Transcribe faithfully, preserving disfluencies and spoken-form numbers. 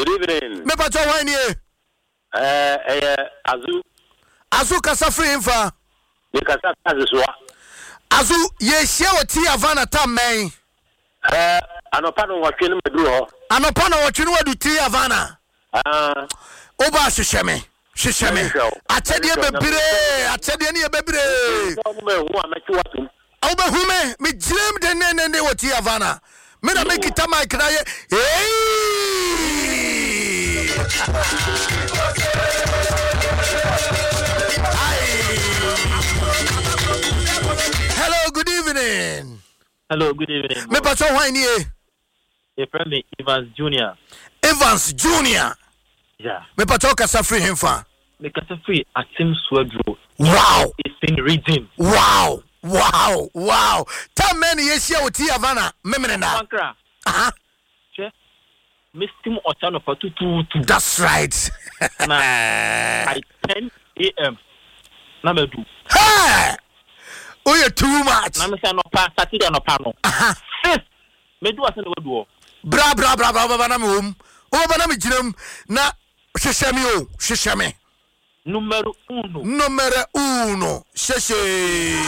Good evening. Me pacho why ni e? Eh eh Azu. Azu kasa free infa. Me kasa azuswa. Azu ye hia oti Havana tam men. Eh anopa no watwe no meduru ho. Anopa no watwe no wadu ti Havana. Ah. Oba hyehyeme. Hyehyeme. Atede bebre, atede ne bebre. No me hu amechi watum. Oba hume, me jim de ne ne ne woti Havana. Me na make it mic na ye. Hey! Hello, good evening. Hello, good evening. Me pacho why ni e? A friend me Evans Junior. Evans Junior. Yeah. Me pacho kasa free himfa. Me kasa free Atim Swedro. Wow. It's in reading. Wow. Wow. Wow. Tell me yesia woti Havana. Memene na. Mankra. Aha. Che. Me steam otano for two two two. That's right. Na at ten a.m. Na me do. Hey! Oh, you're too much. Na me say no pa Saturday no pa no. Aha. Me do ase no do. Bra bra bra bra bra na me hom. O ba na me ginam na hyehyame o, hyehyame. Numero uno. Numero uno. Sheshe.